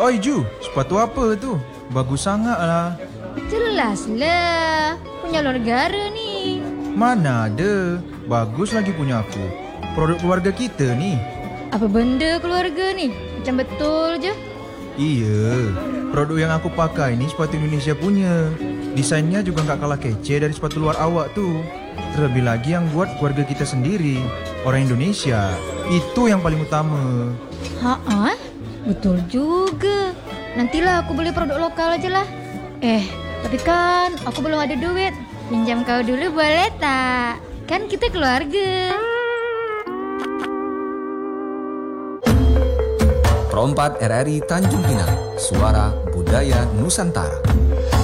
Oi Ju, sepatu apa tu? Bagus sangat lah. Jelaslah, punya luar negara ni. Mana ada, bagus lagi punya aku. Produk keluarga kita ni. Apa benda keluarga ni? Macam betul je. Iya, produk yang aku pakai ni sepatu Indonesia punya. Desainnya juga gak kalah kece dari sepatu luar awak tu. Terlebih lagi yang buat keluarga kita sendiri, orang Indonesia. Itu yang paling utama. Haa, betul juga. Nantilah aku beli produk lokal aja lah. Tapi kan aku belum ada duit. Pinjam kau dulu boleh tak? Kan kita keluarga. Pro 4 RRI Tanjung Pinang, Suara Budaya Nusantara.